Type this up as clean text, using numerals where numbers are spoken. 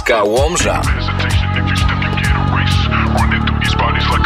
Łomża. Hesitation, if you step, you get erased. Running through these bodies like